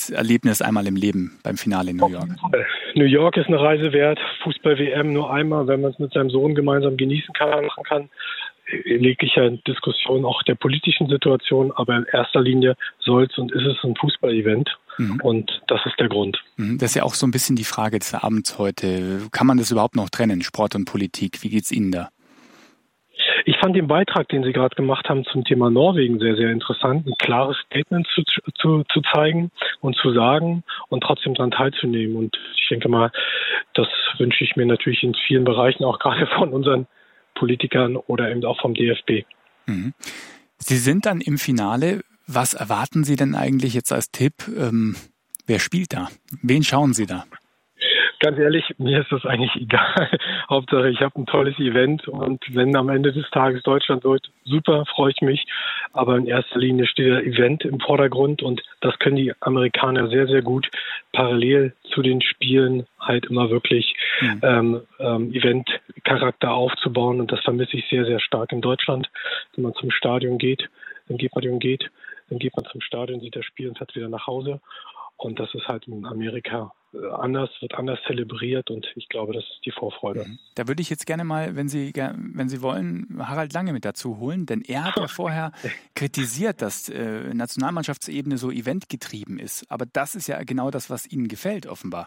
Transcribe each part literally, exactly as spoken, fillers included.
das Erlebnis einmal im Leben beim Finale in New York. New York ist eine Reise wert. Fußball-W M nur einmal, wenn man es mit seinem Sohn gemeinsam genießen kann, machen kann. In jeglicher Diskussion auch der politischen Situation, aber in erster Linie soll es und ist es ein Fußball-Event. Mhm. Und das ist der Grund. Das ist ja auch so ein bisschen die Frage des Abends heute. Kann man das überhaupt noch trennen, Sport und Politik? Wie geht's Ihnen da? Ich fand den Beitrag, den Sie gerade gemacht haben zum Thema Norwegen, sehr, sehr interessant. Ein klares Statement zu, zu, zu zeigen und zu sagen und trotzdem daran teilzunehmen. Und ich denke mal, das wünsche ich mir natürlich in vielen Bereichen, auch gerade von unseren Politikern oder eben auch vom D F B. Mhm. Sie sind dann im Finale. Was erwarten Sie denn eigentlich jetzt als Tipp? Ähm, wer spielt da? Wen schauen Sie da? Ganz ehrlich, mir ist das eigentlich egal. Hauptsache, ich habe ein tolles Event und wenn am Ende des Tages Deutschland wird, super, freue ich mich. Aber in erster Linie steht der Event im Vordergrund und das können die Amerikaner sehr, sehr gut parallel zu den Spielen halt immer wirklich mhm. ähm, ähm, Event-Charakter aufzubauen und das vermisse ich sehr, sehr stark in Deutschland. Wenn man zum Stadion geht, dann geht man, geht, dann geht man zum Stadion, sieht das Spiel und fährt wieder nach Hause. Und das ist halt in Amerika anders, wird anders zelebriert und ich glaube, das ist die Vorfreude. Da würde ich jetzt gerne mal, wenn Sie, wenn Sie wollen, Harald Lange mit dazu holen, denn er hat ja vorher kritisiert, dass äh, Nationalmannschaftsebene so eventgetrieben ist. Aber das ist ja genau das, was Ihnen gefällt, offenbar.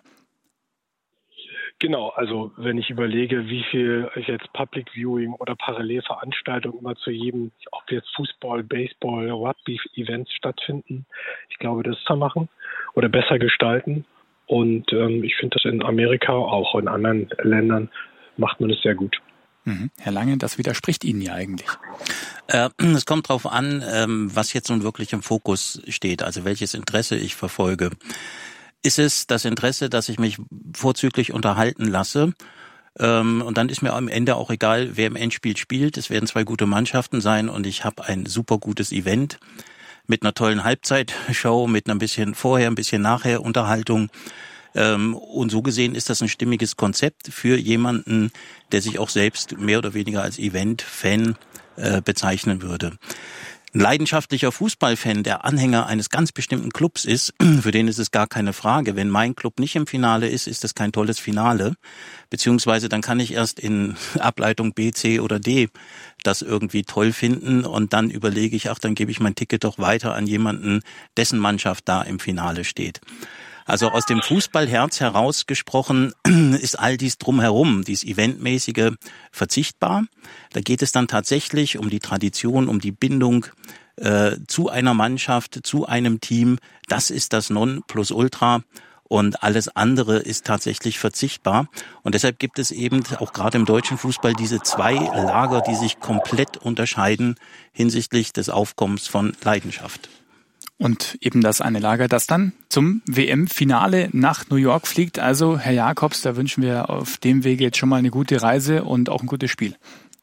Genau, also wenn ich überlege, wie viel jetzt Public Viewing oder Parallelveranstaltungen immer zu jedem, ob jetzt Fußball, Baseball, Rugby-Events stattfinden, ich glaube, das zu machen oder besser gestalten. Und ähm, ich finde das in Amerika, auch in anderen Ländern, macht man es sehr gut. Mhm. Herr Lange, das widerspricht Ihnen ja eigentlich. Äh, es kommt darauf an, ähm, was jetzt nun wirklich im Fokus steht, also welches Interesse ich verfolge. Ist es das Interesse, dass ich mich vorzüglich unterhalten lasse? Ähm, und dann ist mir am Ende auch egal, wer im Endspiel spielt. Es werden zwei gute Mannschaften sein und ich habe ein super gutes Event mit einer tollen Halbzeitshow, mit ein bisschen vorher, ein bisschen nachher Unterhaltung. Ähm, und so gesehen ist das ein stimmiges Konzept für jemanden, der sich auch selbst mehr oder weniger als Event-Fan äh, bezeichnen würde. Ein leidenschaftlicher Fußballfan, der Anhänger eines ganz bestimmten Clubs ist, für den ist es gar keine Frage. Wenn mein Club nicht im Finale ist, ist das kein tolles Finale. Beziehungsweise dann kann ich erst in Ableitung B, C oder D das irgendwie toll finden und dann überlege ich, ach, dann gebe ich mein Ticket doch weiter an jemanden, dessen Mannschaft da im Finale steht. Also aus dem Fußballherz heraus gesprochen ist all dies drumherum, dies Eventmäßige, verzichtbar. Da geht es dann tatsächlich um die Tradition, um die Bindung äh, zu einer Mannschaft, zu einem Team. Das ist das Nonplusultra und alles andere ist tatsächlich verzichtbar. Und deshalb gibt es eben auch gerade im deutschen Fußball diese zwei Lager, die sich komplett unterscheiden hinsichtlich des Aufkommens von Leidenschaft. Und eben das eine Lager, das dann zum W M-Finale nach New York fliegt. Also, Herr Jakobs, da wünschen wir auf dem Wege jetzt schon mal eine gute Reise und auch ein gutes Spiel.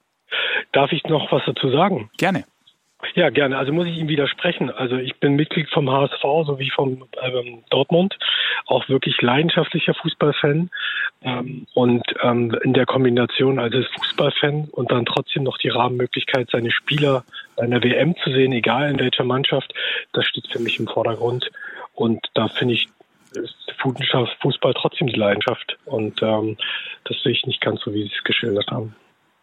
Darf ich noch was dazu sagen? Gerne. Ja, gerne. Also muss ich ihm widersprechen. Also ich bin Mitglied vom H S V sowie vom ähm, Dortmund, auch wirklich leidenschaftlicher Fußballfan. Ähm, und ähm, in der Kombination als Fußballfan und dann trotzdem noch die Rahmenmöglichkeit, seine Spieler bei einer W M zu sehen, egal in welcher Mannschaft, das steht für mich im Vordergrund. Und da finde ich, ist Fußball trotzdem die Leidenschaft. Und ähm, das sehe ich nicht ganz so, wie Sie es geschildert haben.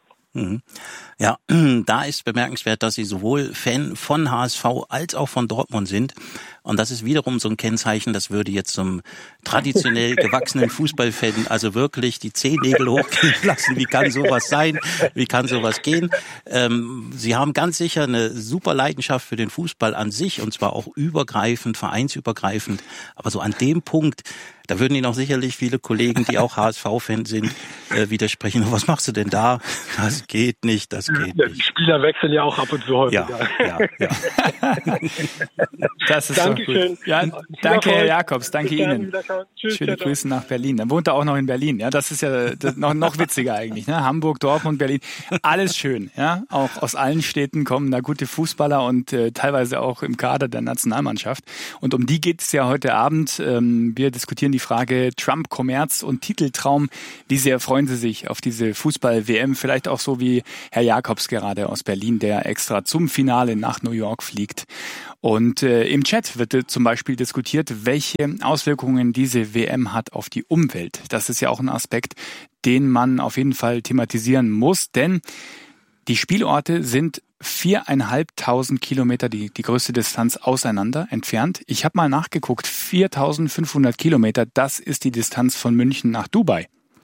Ja, da ist bemerkenswert, dass Sie sowohl Fan von H S V als auch von Dortmund sind. Und das ist wiederum so ein Kennzeichen, das würde jetzt zum traditionell gewachsenen Fußballfan also wirklich die Zehennägel hochgehen lassen. Wie kann sowas sein? Wie kann sowas gehen? Ähm, Sie haben ganz sicher eine super Leidenschaft für den Fußball an sich und zwar auch übergreifend, vereinsübergreifend. Aber so an dem Punkt, da würden Ihnen auch sicherlich viele Kollegen, die auch H S V-Fans sind, äh, widersprechen. Was machst du denn da? Das geht nicht, das geht ja, nicht. Die Spieler wechseln ja auch ab und zu häufiger. Ja, ja, ja. Das ist Dankeschön. Gut. Ja, danke, Herr Jakobs. Danke Bis Ihnen. Tschüss, Schöne Grüße nach Berlin. Dann wohnt er auch noch in Berlin. Ja, das ist ja das noch, noch witziger eigentlich. Ne? Hamburg, Dortmund, Berlin. Alles schön. Ja, auch aus allen Städten kommen da gute Fußballer und äh, teilweise auch im Kader der Nationalmannschaft. Und um die geht es ja heute Abend. Ähm, wir diskutieren die die Frage Trump, Kommerz und Titeltraum. Wie sehr freuen Sie sich auf diese Fußball-W M? Vielleicht auch so wie Herr Jakobs gerade aus Berlin, der extra zum Finale nach New York fliegt. Und äh, im Chat wird äh, zum Beispiel diskutiert, welche Auswirkungen diese W M hat auf die Umwelt. Das ist ja auch ein Aspekt, den man auf jeden Fall thematisieren muss, denn die Spielorte sind viereinhalbtausend Kilometer, die, die größte Distanz auseinander entfernt. Ich habe mal nachgeguckt, viertausendfünfhundert Kilometer, das ist die Distanz von München nach Dubai.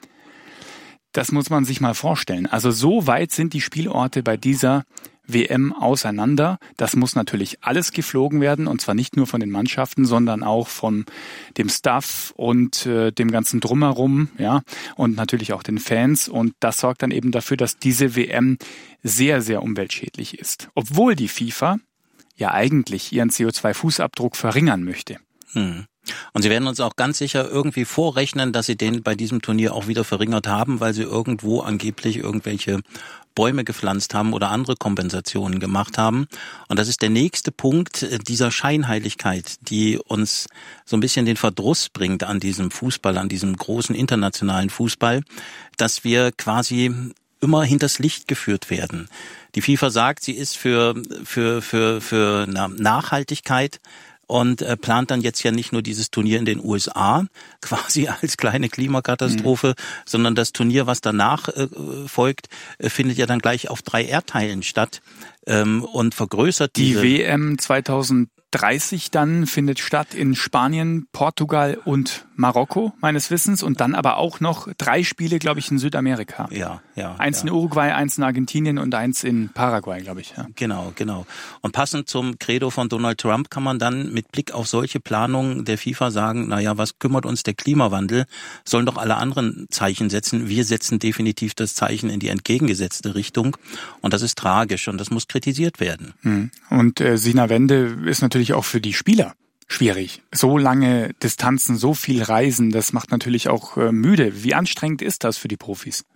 Das muss man sich mal vorstellen. Also so weit sind die Spielorte bei dieser W M auseinander. Das muss natürlich alles geflogen werden, und zwar nicht nur von den Mannschaften, sondern auch von dem Staff und äh, dem ganzen Drumherum, ja, und natürlich auch den Fans. Und das sorgt dann eben dafür, dass diese W M sehr, sehr umweltschädlich ist. Obwohl die FIFA ja eigentlich ihren C O zwei Fußabdruck verringern möchte. Hm. Und sie werden uns auch ganz sicher irgendwie vorrechnen, dass sie den bei diesem Turnier auch wieder verringert haben, weil sie irgendwo angeblich irgendwelche Bäume gepflanzt haben oder andere Kompensationen gemacht haben. Und das ist der nächste Punkt dieser Scheinheiligkeit, die uns so ein bisschen den Verdruss bringt an diesem Fußball, an diesem großen internationalen Fußball, dass wir quasi immer hinters Licht geführt werden. Die FIFA sagt, sie ist für, für, für, für Nachhaltigkeit und äh, plant dann jetzt ja nicht nur dieses Turnier in den U S A quasi als kleine Klimakatastrophe, mhm. sondern das Turnier, was danach äh, folgt, äh, findet ja dann gleich auf drei Erdteilen statt ähm, und vergrößert diese... Die W M zweitausenddreißig dann findet statt in Spanien, Portugal und Marokko, meines Wissens, und dann aber auch noch drei Spiele, glaube ich, in Südamerika. Ja, ja. Eins ja. in Uruguay, eins in Argentinien und eins in Paraguay, glaube ich. Ja. Genau, genau. Und passend zum Credo von Donald Trump kann man dann mit Blick auf solche Planungen der FIFA sagen, naja, was kümmert uns der Klimawandel? Sollen doch alle anderen Zeichen setzen. Wir setzen definitiv das Zeichen in die entgegengesetzte Richtung. Und das ist tragisch und das muss kritisiert werden. Und äh, Sina Wende ist natürlich auch für die Spieler schwierig. So lange Distanzen, so viel Reisen, das macht natürlich auch äh, müde. Wie anstrengend ist das für die Profis?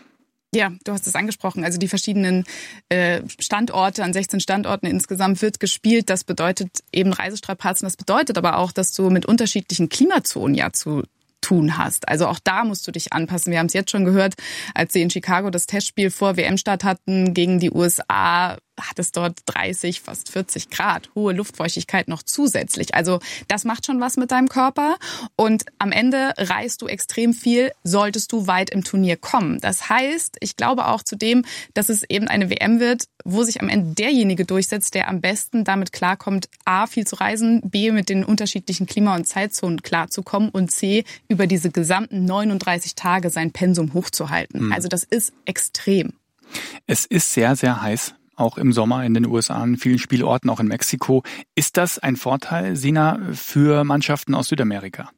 Ja, du hast es angesprochen. Also die verschiedenen äh, Standorte, an sechzehn Standorten insgesamt wird gespielt. Das bedeutet eben Reisestrapazen. Das bedeutet aber auch, dass du mit unterschiedlichen Klimazonen ja zu tun hast. Also auch da musst du dich anpassen. Wir haben es jetzt schon gehört, als sie in Chicago das Testspiel vor W M-Start hatten gegen die U S A, hat es dort dreißig, fast vierzig Grad, hohe Luftfeuchtigkeit noch zusätzlich. Also das macht schon was mit deinem Körper und am Ende reist du extrem viel, solltest du weit im Turnier kommen. Das heißt, ich glaube auch zudem, dass es eben eine W M wird, wo sich am Ende derjenige durchsetzt, der am besten damit klarkommt, A, viel zu reisen, B, mit den unterschiedlichen Klima- und Zeitzonen klarzukommen und C, über diese gesamten neununddreißig Tage sein Pensum hochzuhalten. Mhm. Also das ist extrem. Es ist sehr, sehr heiß. Auch im Sommer in den U S A, an vielen Spielorten, auch in Mexiko. Ist das ein Vorteil, Sina, für Mannschaften aus Südamerika?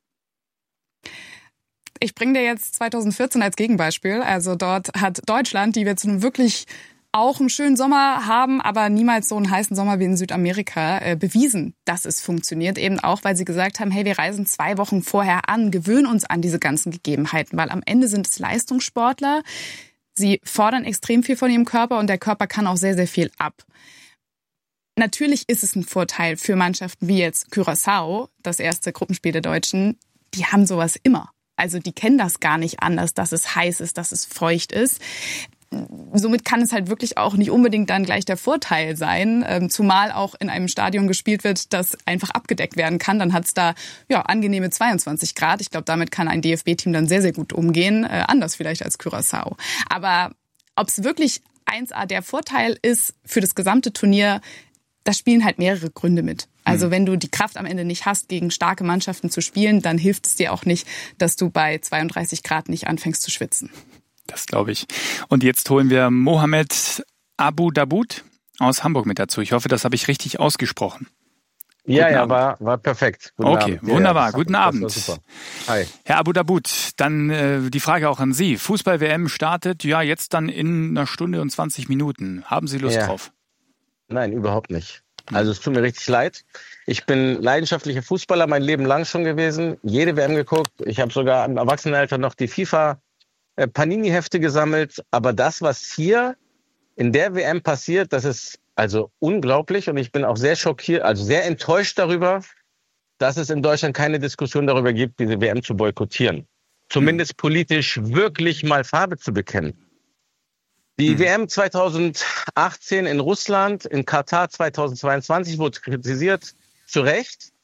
Ich bringe dir jetzt zweitausendvierzehn als Gegenbeispiel. Also dort hat Deutschland, die jetzt nun wirklich auch einen schönen Sommer haben, aber niemals so einen heißen Sommer wie in Südamerika, äh, bewiesen, dass es funktioniert. Eben auch, weil sie gesagt haben, hey, wir reisen zwei Wochen vorher an, gewöhnen uns an diese ganzen Gegebenheiten, weil am Ende sind es Leistungssportler. Sie fordern extrem viel von ihrem Körper und der Körper kann auch sehr, sehr viel ab. Natürlich ist es ein Vorteil für Mannschaften wie jetzt Curaçao, das erste Gruppenspiel der Deutschen. Die haben sowas immer. Also die kennen das gar nicht anders, dass es heiß ist, dass es feucht ist. Somit kann es halt wirklich auch nicht unbedingt dann gleich der Vorteil sein, zumal auch in einem Stadion gespielt wird, das einfach abgedeckt werden kann. Dann hat es da ja angenehme zweiundzwanzig Grad. Ich glaube, damit kann ein D F B-Team dann sehr, sehr gut umgehen. Äh, anders vielleicht als Curaçao. Aber ob es wirklich eins A der Vorteil ist für das gesamte Turnier, da spielen halt mehrere Gründe mit. Also wenn du die Kraft am Ende nicht hast, gegen starke Mannschaften zu spielen, dann hilft es dir auch nicht, dass du bei zweiunddreißig Grad nicht anfängst zu schwitzen. Das glaube ich. Und jetzt holen wir Mohamed Abu Daboud aus Hamburg mit dazu. Ich hoffe, das habe ich richtig ausgesprochen. Ja, Guten ja, war, war perfekt. Guten okay, Abend. Wunderbar. Ja, Guten Abend. Super. Hi. Herr Abu Daboud, dann äh, die Frage auch an Sie. Fußball-W M startet ja jetzt dann in einer Stunde und zwanzig Minuten. Haben Sie Lust ja. drauf? Nein, überhaupt nicht. Also es tut mir richtig leid. Ich bin leidenschaftlicher Fußballer, mein Leben lang schon gewesen. Jede W M geguckt. Ich habe sogar im Erwachsenenalter noch die FIFA Panini-Hefte gesammelt, aber das, was hier in der W M passiert, das ist also unglaublich und ich bin auch sehr schockiert, also sehr enttäuscht darüber, dass es in Deutschland keine Diskussion darüber gibt, diese W M zu boykottieren. Zumindest politisch wirklich mal Farbe zu bekennen. Die mhm. W M zweitausendachtzehn in Russland, in Katar zweitausendzweiundzwanzig wurde kritisiert, zu Recht.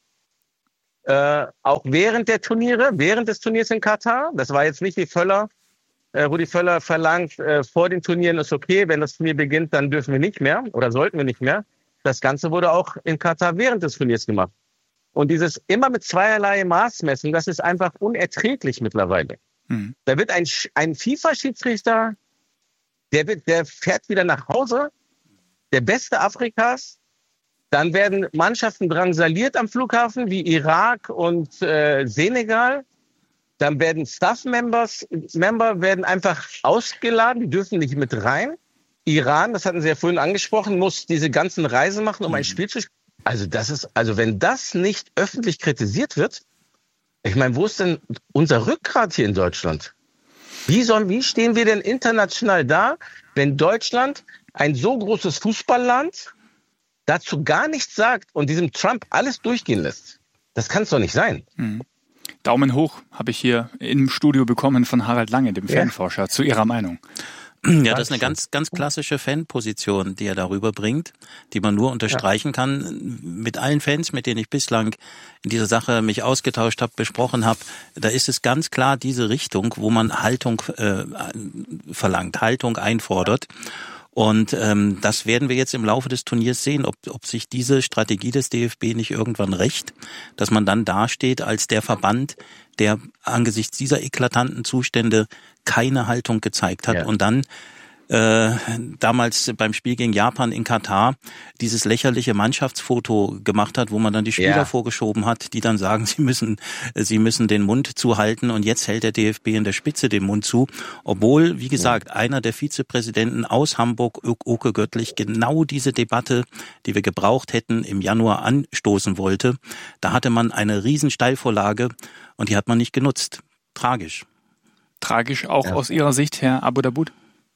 Äh, auch während der Turniere, während des Turniers in Katar. Das war jetzt nicht wie Völler, äh, Rudi Völler verlangt, äh, vor den Turnieren ist okay, wenn das Turnier beginnt, dann dürfen wir nicht mehr oder sollten wir nicht mehr. Das Ganze wurde auch in Katar während des Turniers gemacht. Und dieses immer mit zweierlei Maß messen, das ist einfach unerträglich mittlerweile. Mhm. Da wird ein, ein FIFA-Schiedsrichter, der, wird, der fährt wieder nach Hause, der Beste Afrikas. Dann werden Mannschaften drangsaliert am Flughafen, wie Irak und äh, Senegal. Dann werden Staff-Members Member werden einfach ausgeladen, die dürfen nicht mit rein. Iran, das hatten Sie ja vorhin angesprochen, muss diese ganzen Reisen machen, um mhm. ein Spiel zu spielen. Also das ist, also wenn das nicht öffentlich kritisiert wird, ich meine, wo ist denn unser Rückgrat hier in Deutschland? Wie sollen, wie stehen wir denn international da, wenn Deutschland, ein so großes Fußballland, dazu gar nichts sagt und diesem Trump alles durchgehen lässt? Das kann es doch nicht sein. Mhm. Daumen hoch habe ich hier im Studio bekommen von Harald Lange, dem ja. Fanforscher, zu Ihrer Meinung. Ja, das ist eine ganz, ganz klassische Fanposition, die er darüber bringt, die man nur unterstreichen ja. kann. Mit allen Fans, mit denen ich bislang in dieser Sache mich ausgetauscht habe, besprochen habe, da ist es ganz klar diese Richtung, wo man Haltung äh, verlangt, Haltung einfordert. Und ähm, das werden wir jetzt im Laufe des Turniers sehen, ob, ob sich diese Strategie des D F B nicht irgendwann rächt, dass man dann dasteht als der Verband, der angesichts dieser eklatanten Zustände keine Haltung gezeigt hat ja. und dann äh, damals beim Spiel gegen Japan in Katar dieses lächerliche Mannschaftsfoto gemacht hat, wo man dann die Spieler ja. vorgeschoben hat, die dann sagen, sie müssen sie müssen den Mund zuhalten und jetzt hält der D F B in der Spitze den Mund zu, obwohl, wie gesagt, ja. einer der Vizepräsidenten aus Hamburg, Oke Göttlich, genau diese Debatte, die wir gebraucht hätten, im Januar anstoßen wollte. Da hatte man eine riesen Steilvorlage und die hat man nicht genutzt. Tragisch. Tragisch auch ja. aus Ihrer Sicht, Herr Abu Daboud?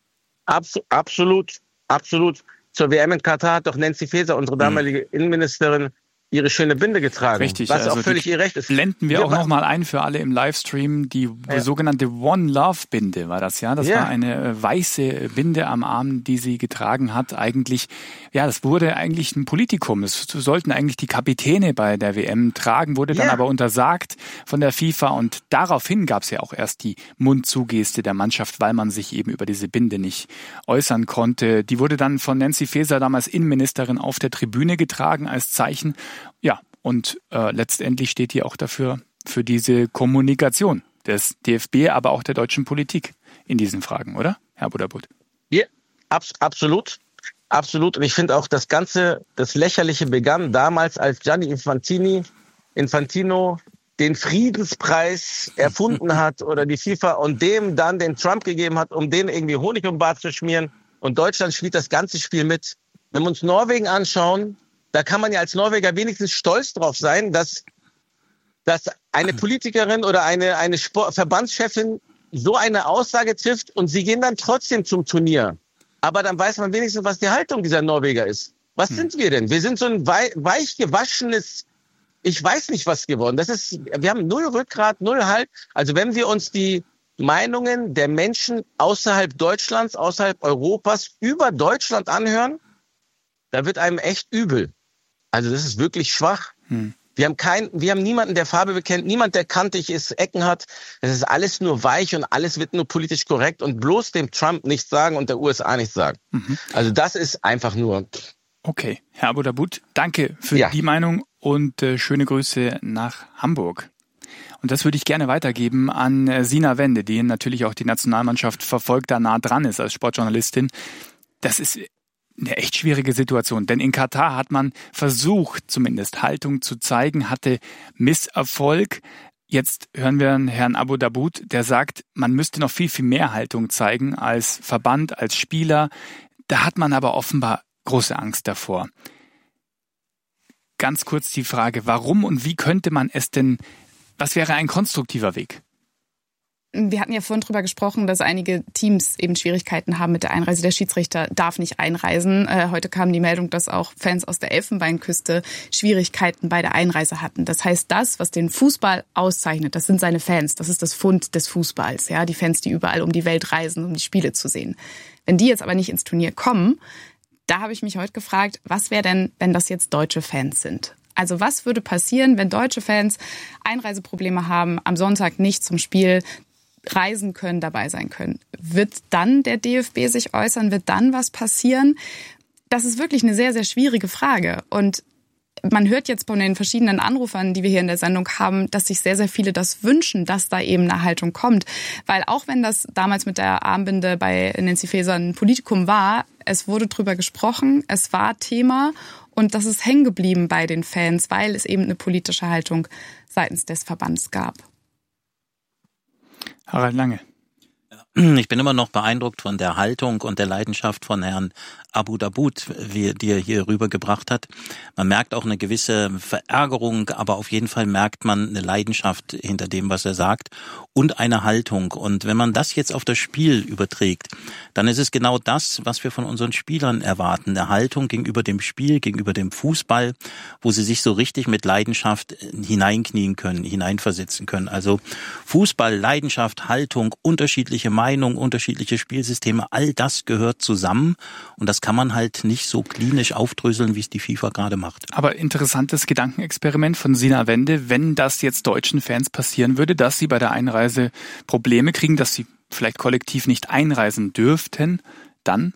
Abs- absolut, absolut. Zur W M in Katar hat doch Nancy Faeser, unsere damalige mhm. Innenministerin, ihre schöne Binde getragen. Richtig, was also auch völlig ihr Recht ist. Blenden wir, wir auch nochmal ein für alle im Livestream. Die ja. sogenannte One Love Binde war das, ja. Das ja. war eine weiße Binde am Arm, die sie getragen hat. Eigentlich, ja, das wurde eigentlich ein Politikum. Das sollten eigentlich die Kapitäne bei der W M tragen, wurde dann ja. aber untersagt von der FIFA. Und daraufhin gab es ja auch erst die Mundzugeste der Mannschaft, weil man sich eben über diese Binde nicht äußern konnte. Die wurde dann von Nancy Faeser, damals Innenministerin, auf der Tribüne getragen als Zeichen. Ja, und äh, letztendlich steht die auch dafür, für diese Kommunikation des D F B, aber auch der deutschen Politik in diesen Fragen, oder, Herr Abu Daboud? Ja, abs- absolut, absolut. Und ich finde auch, das Ganze, das Lächerliche begann damals, als Gianni Infantini, Infantino den Friedenspreis erfunden hat oder die FIFA und dem dann den Trump gegeben hat, um den irgendwie Honig um den Bart zu schmieren. Und Deutschland spielt das ganze Spiel mit. Wenn wir uns Norwegen anschauen, da kann man ja als Norweger wenigstens stolz drauf sein, dass, dass eine Politikerin oder eine, eine Sport- Verbandschefin so eine Aussage trifft und sie gehen dann trotzdem zum Turnier. Aber dann weiß man wenigstens, was die Haltung dieser Norweger ist. Was hm. sind wir denn? Wir sind so ein wei- weich gewaschenes, ich weiß nicht was geworden. Das ist, wir haben null Rückgrat, null Halt. Also wenn wir uns die Meinungen der Menschen außerhalb Deutschlands, außerhalb Europas über Deutschland anhören, da wird einem echt übel. Also das ist wirklich schwach. Hm. Wir haben kein, wir haben niemanden, der Farbe bekennt, niemand, der kantig ist, Ecken hat. Das ist alles nur weich und alles wird nur politisch korrekt und bloß dem Trump nichts sagen und der U S A nichts sagen. Mhm. Also das ist einfach nur... Okay, Herr Abu Daboud, danke für ja. die Meinung und äh, schöne Grüße nach Hamburg. Und das würde ich gerne weitergeben an äh, Sina Wende, die natürlich auch die Nationalmannschaft verfolgt, da nah dran ist als Sportjournalistin. Das ist eine echt schwierige Situation, denn in Katar hat man versucht, zumindest Haltung zu zeigen, hatte Misserfolg. Jetzt hören wir Herrn Abu Daboud, der sagt, man müsste noch viel, viel mehr Haltung zeigen als Verband, als Spieler. Da hat man aber offenbar große Angst davor. Ganz kurz die Frage, warum und wie könnte man es denn, was wäre ein konstruktiver Weg? Wir hatten ja vorhin drüber gesprochen, dass einige Teams eben Schwierigkeiten haben mit der Einreise. Der Schiedsrichter darf nicht einreisen. Äh, heute kam die Meldung, dass auch Fans aus der Elfenbeinküste Schwierigkeiten bei der Einreise hatten. Das heißt, das, was den Fußball auszeichnet, das sind seine Fans. Das ist das Pfund des Fußballs. Ja, die Fans, die überall um die Welt reisen, um die Spiele zu sehen. Wenn die jetzt aber nicht ins Turnier kommen, da habe ich mich heute gefragt, was wäre denn, wenn das jetzt deutsche Fans sind? Also was würde passieren, wenn deutsche Fans Einreiseprobleme haben, am Sonntag nicht zum Spiel reisen können, dabei sein können? Wird dann der D F B sich äußern? Wird dann was passieren? Das ist wirklich eine sehr, sehr schwierige Frage. Und man hört jetzt von den verschiedenen Anrufern, die wir hier in der Sendung haben, dass sich sehr, sehr viele das wünschen, dass da eben eine Haltung kommt. Weil auch wenn das damals mit der Armbinde bei Nancy Faeser ein Politikum war, es wurde drüber gesprochen, es war Thema und das ist hängen geblieben bei den Fans, weil es eben eine politische Haltung seitens des Verbands gab. Harald Lange. Ich bin immer noch beeindruckt von der Haltung und der Leidenschaft von Herrn Abu Daboud, wie, die er hier rübergebracht hat. Man merkt auch eine gewisse Verärgerung, aber auf jeden Fall merkt man eine Leidenschaft hinter dem, was er sagt und eine Haltung. Und wenn man das jetzt auf das Spiel überträgt, dann ist es genau das, was wir von unseren Spielern erwarten. Eine Haltung gegenüber dem Spiel, gegenüber dem Fußball, wo sie sich so richtig mit Leidenschaft hineinknien können, hineinversetzen können. Also Fußball, Leidenschaft, Haltung, unterschiedliche Meinungen, unterschiedliche Spielsysteme, all das gehört zusammen und das kann man halt nicht so klinisch aufdröseln, wie es die FIFA gerade macht. Aber interessantes Gedankenexperiment von Sina Wende, wenn das jetzt deutschen Fans passieren würde, dass sie bei der Einreise Probleme kriegen, dass sie vielleicht kollektiv nicht einreisen dürften, dann?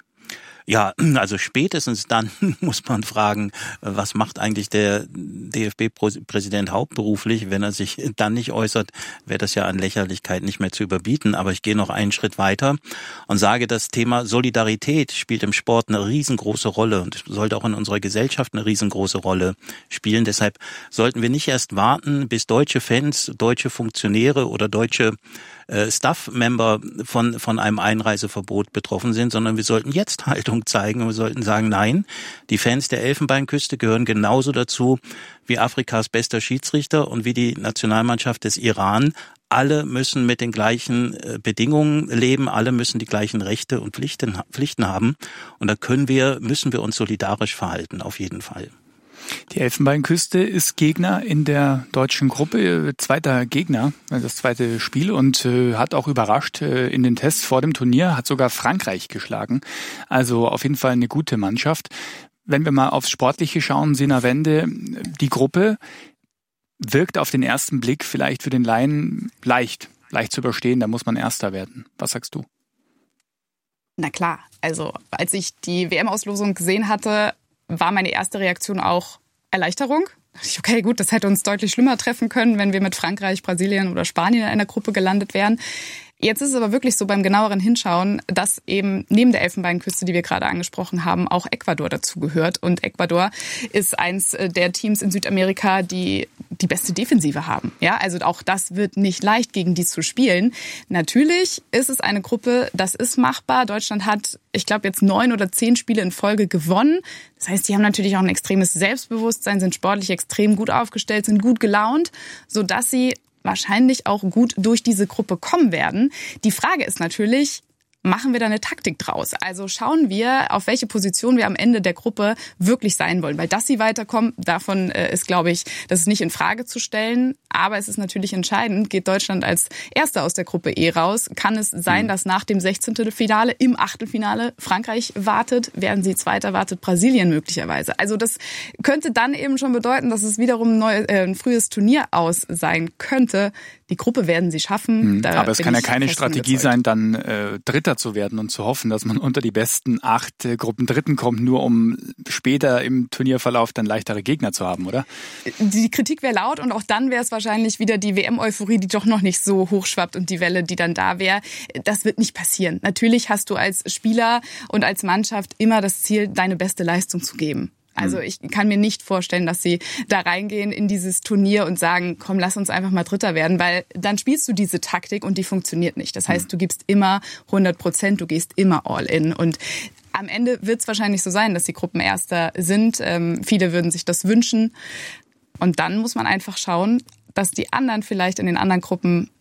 Ja, also spätestens dann muss man fragen, was macht eigentlich der D F B-Präsident hauptberuflich? Wenn er sich dann nicht äußert, wäre das ja an Lächerlichkeit nicht mehr zu überbieten. Aber ich gehe noch einen Schritt weiter und sage, das Thema Solidarität spielt im Sport eine riesengroße Rolle und sollte auch in unserer Gesellschaft eine riesengroße Rolle spielen. Deshalb sollten wir nicht erst warten, bis deutsche Fans, deutsche Funktionäre oder deutsche Staff-Member von von einem Einreiseverbot betroffen sind, sondern wir sollten jetzt Haltung zeigen und wir sollten sagen, nein, die Fans der Elfenbeinküste gehören genauso dazu wie Afrikas bester Schiedsrichter und wie die Nationalmannschaft des Iran. Alle müssen mit den gleichen Bedingungen leben, alle müssen die gleichen Rechte und Pflichten, Pflichten haben und da können wir, müssen wir uns solidarisch verhalten, auf jeden Fall. Die Elfenbeinküste ist Gegner in der deutschen Gruppe, zweiter Gegner, das zweite Spiel und äh, hat auch überrascht äh, in den Tests vor dem Turnier, hat sogar Frankreich geschlagen. Also auf jeden Fall eine gute Mannschaft. Wenn wir mal aufs Sportliche schauen, Sina Wende, die Gruppe wirkt auf den ersten Blick vielleicht für den Laien leicht, leicht zu überstehen, da muss man Erster werden. Was sagst du? Na klar, also als ich die W M-Auslosung gesehen hatte, war meine erste Reaktion auch Erleichterung. Da dachte ich, okay, gut, das hätte uns deutlich schlimmer treffen können, wenn wir mit Frankreich, Brasilien oder Spanien in einer Gruppe gelandet wären. Jetzt ist es aber wirklich so beim genaueren Hinschauen, dass eben neben der Elfenbeinküste, die wir gerade angesprochen haben, auch Ecuador dazugehört. Und Ecuador ist eins der Teams in Südamerika, die die beste Defensive haben. Ja, also auch das wird nicht leicht, gegen die zu spielen. Natürlich ist es eine Gruppe, das ist machbar. Deutschland hat, ich glaube, jetzt neun oder zehn Spiele in Folge gewonnen. Das heißt, die haben natürlich auch ein extremes Selbstbewusstsein, sind sportlich extrem gut aufgestellt, sind gut gelaunt, sodass sie wahrscheinlich auch gut durch diese Gruppe kommen werden. Die Frage ist natürlich, machen wir da eine Taktik draus? Also schauen wir, auf welche Position wir am Ende der Gruppe wirklich sein wollen. Weil dass sie weiterkommen, davon ist, glaube ich, das ist nicht in Frage zu stellen. Aber es ist natürlich entscheidend, geht Deutschland als Erster aus der Gruppe E raus? Kann es sein, dass nach dem sechzehnten Finale im Achtelfinale Frankreich wartet? Werden sie Zweiter, wartet Brasilien möglicherweise? Also das könnte dann eben schon bedeuten, dass es wiederum ein, neues, äh, ein frühes Turnier aus sein könnte. Die Gruppe werden sie schaffen. Da Aber es kann ja keine Strategie überzeugt. sein, dann äh, Dritter zu werden und zu hoffen, dass man unter die besten acht äh, Gruppen Dritten kommt, nur um später im Turnierverlauf dann leichtere Gegner zu haben, oder? Die Kritik wäre laut und auch dann wäre es wahrscheinlich wieder die W M-Euphorie, die doch noch nicht so hochschwappt und die Welle, die dann da wäre. Das wird nicht passieren. Natürlich hast du als Spieler und als Mannschaft immer das Ziel, deine beste Leistung zu geben. Also ich kann mir nicht vorstellen, dass sie da reingehen in dieses Turnier und sagen, komm, lass uns einfach mal Dritter werden, weil dann spielst du diese Taktik und die funktioniert nicht. Das heißt, du gibst immer hundert Prozent, du gehst immer all in und am Ende wird es wahrscheinlich so sein, dass die Gruppenerster sind. Ähm, viele würden sich das wünschen und dann muss man einfach schauen, dass die anderen vielleicht in den anderen Gruppen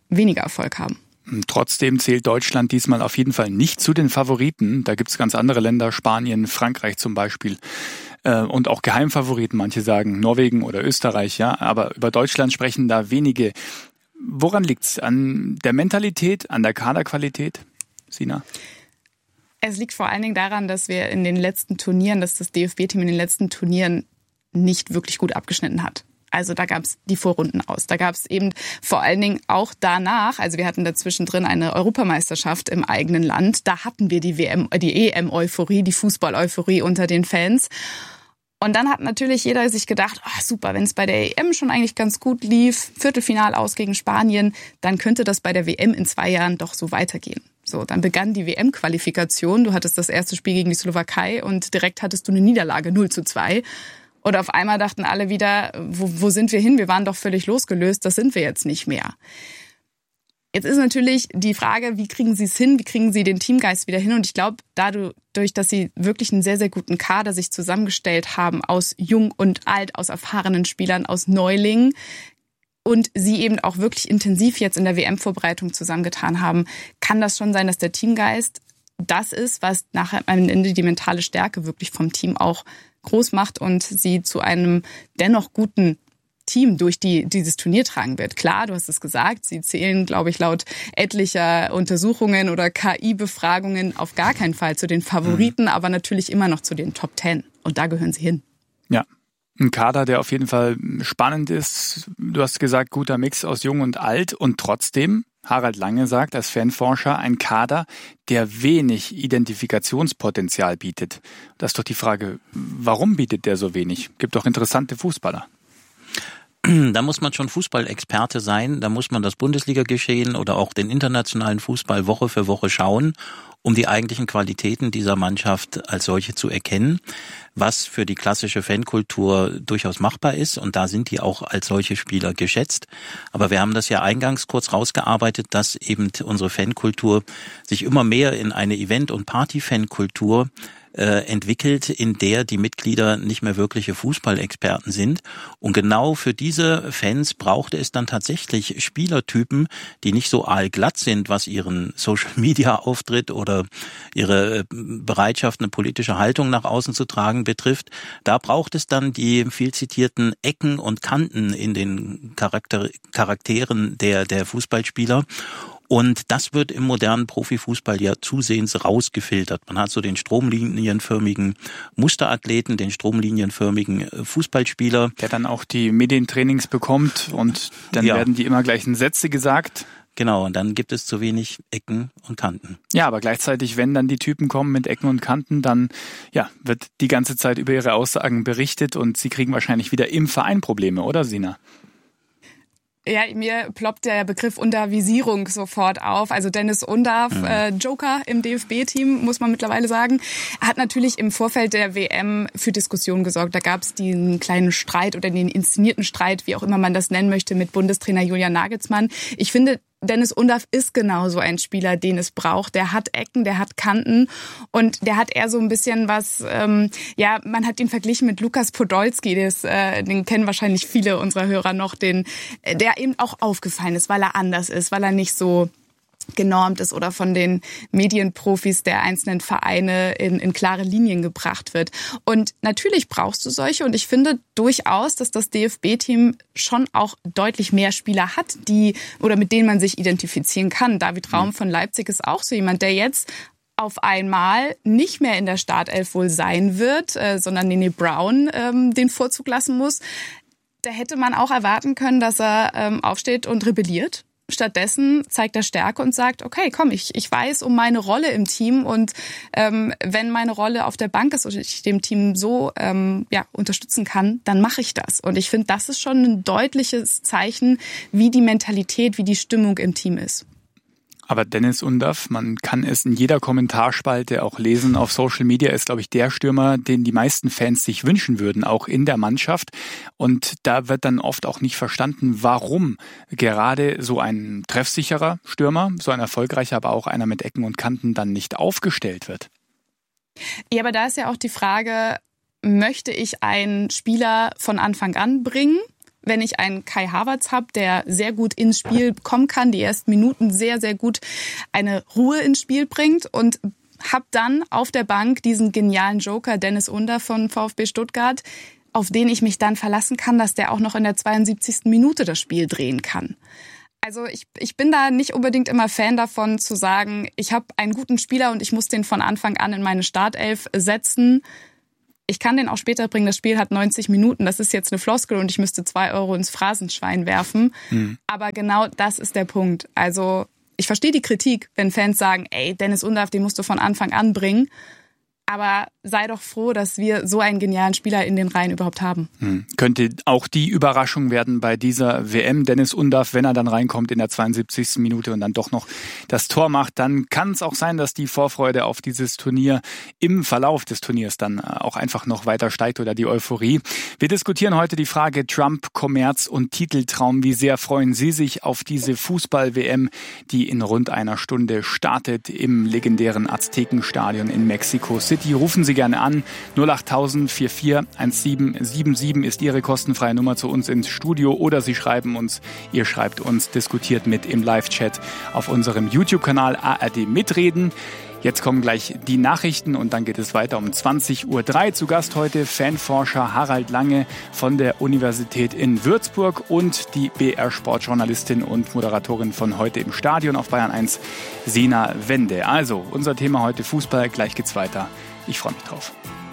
weniger Erfolg haben. Trotzdem zählt Deutschland diesmal auf jeden Fall nicht zu den Favoriten. Da gibt es ganz andere Länder, Spanien, Frankreich zum Beispiel. Und auch Geheimfavoriten, manche sagen Norwegen oder Österreich, ja. Aber über Deutschland sprechen da wenige. Woran liegt's? An der Mentalität, an der Kaderqualität, Sina? Es liegt vor allen Dingen daran, dass wir in den letzten Turnieren, dass das D F B-Team in den letzten Turnieren nicht wirklich gut abgeschnitten hat. Also da gab es die Vorrunden aus. Da gab es eben vor allen Dingen auch danach, also wir hatten dazwischen drin eine Europameisterschaft im eigenen Land. Da hatten wir die W M, die E M-Euphorie, die Fußball-Euphorie unter den Fans. Und dann hat natürlich jeder sich gedacht, ach super, wenn es bei der E M schon eigentlich ganz gut lief, Viertelfinal aus gegen Spanien, dann könnte das bei der W M in zwei Jahren doch so weitergehen. So, dann begann die W M-Qualifikation. Du hattest das erste Spiel gegen die Slowakei und direkt hattest du eine Niederlage null zu zwei. Und auf einmal dachten alle wieder, wo, wo sind wir hin? Wir waren doch völlig losgelöst, das sind wir jetzt nicht mehr. Jetzt ist natürlich die Frage, wie kriegen Sie es hin? Wie kriegen Sie den Teamgeist wieder hin? Und ich glaube, dadurch, dass Sie wirklich einen sehr, sehr guten Kader sich zusammengestellt haben aus Jung und Alt, aus erfahrenen Spielern, aus Neulingen und Sie eben auch wirklich intensiv jetzt in der W M-Vorbereitung zusammengetan haben, kann das schon sein, dass der Teamgeist das ist, was nachher am Ende die mentale Stärke wirklich vom Team auch groß macht und sie zu einem dennoch guten Team durch die dieses Turnier tragen wird. Klar, du hast es gesagt, sie zählen, glaube ich, laut etlicher Untersuchungen oder K I-Befragungen auf gar keinen Fall zu den Favoriten, mhm. aber natürlich immer noch zu den Top Ten. Und da gehören sie hin. Ja, ein Kader, der auf jeden Fall spannend ist. Du hast gesagt, guter Mix aus Jung und Alt und trotzdem, Harald Lange sagt als Fanforscher, ein Kader, der wenig Identifikationspotenzial bietet. Das ist doch die Frage, warum bietet der so wenig? Gibt doch interessante Fußballer. Da muss man schon Fußballexperte sein, da muss man das Bundesliga-Geschehen oder auch den internationalen Fußball Woche für Woche schauen, um die eigentlichen Qualitäten dieser Mannschaft als solche zu erkennen, was für die klassische Fankultur durchaus machbar ist. Und da sind die auch als solche Spieler geschätzt. Aber wir haben das ja eingangs kurz rausgearbeitet, dass eben unsere Fankultur sich immer mehr in eine Event- und Party-Fankultur entwickelt, in der die Mitglieder nicht mehr wirkliche Fußballexperten sind. Und genau für diese Fans brauchte es dann tatsächlich Spielertypen, die nicht so aalglatt sind, was ihren Social-Media-Auftritt oder ihre Bereitschaft, eine politische Haltung nach außen zu tragen betrifft. Da braucht es dann die viel zitierten Ecken und Kanten in den Charakter- Charakteren der, der Fußballspieler. Und das wird im modernen Profifußball ja zusehends rausgefiltert. Man hat so den stromlinienförmigen Musterathleten, den stromlinienförmigen Fußballspieler. Der dann auch die Medientrainings bekommt und dann ja. werden die immer gleichen Sätze gesagt. Genau, und dann gibt es zu wenig Ecken und Kanten. Ja, aber gleichzeitig, wenn dann die Typen kommen mit Ecken und Kanten, dann ja, wird die ganze Zeit über ihre Aussagen berichtet und sie kriegen wahrscheinlich wieder im Verein Probleme, oder Sina? Ja, mir ploppt der Begriff Untervisierung sofort auf. Also Dennis Undav, mhm. äh, Joker im D F B-Team, muss man mittlerweile sagen, hat natürlich im Vorfeld der W M für Diskussionen gesorgt. Da gab es den kleinen Streit oder den inszenierten Streit, wie auch immer man das nennen möchte, mit Bundestrainer Julian Nagelsmann. Ich finde, Dennis Undav ist genau so ein Spieler, den es braucht. Der hat Ecken, der hat Kanten und der hat eher so ein bisschen was, ähm, ja, man hat ihn verglichen mit Lukas Podolski, das, äh, den kennen wahrscheinlich viele unserer Hörer noch, den, der eben auch aufgefallen ist, weil er anders ist, weil er nicht so genormt ist oder von den Medienprofis der einzelnen Vereine in, in klare Linien gebracht wird. Und natürlich brauchst du solche und ich finde durchaus, dass das D F B-Team schon auch deutlich mehr Spieler hat, die oder mit denen man sich identifizieren kann. David Raum von Leipzig ist auch so jemand, der jetzt auf einmal nicht mehr in der Startelf wohl sein wird, äh, sondern Nene Brown ähm, den Vorzug lassen muss. Da hätte man auch erwarten können, dass er ähm, aufsteht und rebelliert. Stattdessen zeigt er Stärke und sagt, okay, komm, ich, ich weiß um meine Rolle im Team und ähm, wenn meine Rolle auf der Bank ist und ich dem Team so ähm, ja, unterstützen kann, dann mache ich das. Und ich finde, das ist schon ein deutliches Zeichen, wie die Mentalität, wie die Stimmung im Team ist. Aber Dennis Undav, man kann es in jeder Kommentarspalte auch lesen, auf Social Media ist, glaube ich, der Stürmer, den die meisten Fans sich wünschen würden, auch in der Mannschaft. Und da wird dann oft auch nicht verstanden, warum gerade so ein treffsicherer Stürmer, so ein erfolgreicher, aber auch einer mit Ecken und Kanten dann nicht aufgestellt wird. Ja, aber da ist ja auch die Frage, möchte ich einen Spieler von Anfang an bringen? wenn ich einen Kai Havertz habe, der sehr gut ins Spiel kommen kann, die ersten Minuten sehr, sehr gut eine Ruhe ins Spiel bringt und habe dann auf der Bank diesen genialen Joker Dennis Undaff von VfB Stuttgart, auf den ich mich dann verlassen kann, dass der auch noch in der zweiundsiebzigsten Minute das Spiel drehen kann. Also ich, ich bin da nicht unbedingt immer Fan davon zu sagen, ich habe einen guten Spieler und ich muss den von Anfang an in meine Startelf setzen. Ich kann den auch später bringen, das Spiel hat neunzig Minuten, das ist jetzt eine Floskel und ich müsste zwei Euro ins Phrasenschwein werfen. Mhm. Aber genau das ist der Punkt. Also ich verstehe die Kritik, wenn Fans sagen, ey, Dennis Undaff, den musst du von Anfang an bringen. Aber sei doch froh, dass wir so einen genialen Spieler in den Reihen überhaupt haben. Hm. Könnte auch die Überraschung werden bei dieser W M. Dennis Undaff, wenn er dann reinkommt in der zweiundsiebzigsten Minute und dann doch noch das Tor macht, dann kann es auch sein, dass die Vorfreude auf dieses Turnier im Verlauf des Turniers dann auch einfach noch weiter steigt oder die Euphorie. Wir diskutieren heute die Frage Trump, Kommerz und Titeltraum. Wie sehr freuen Sie sich auf diese Fußball-W M, die in rund einer Stunde startet im legendären Aztekenstadion in Mexico City? Rufen Sie gerne an. null acht tausend vier vier eins sieben sieben sieben ist Ihre kostenfreie Nummer zu uns ins Studio oder Sie schreiben uns, ihr schreibt uns, diskutiert mit im Live-Chat auf unserem YouTube-Kanal A R D Mitreden. Jetzt kommen gleich die Nachrichten und dann geht es weiter um zwanzig Uhr drei. Zu Gast heute Fanforscher Harald Lange von der Universität in Würzburg und die B R-Sportjournalistin und Moderatorin von Heute im Stadion auf Bayern eins, Sina Wende. Also, unser Thema heute Fußball. Gleich geht's weiter. Ich freue mich drauf.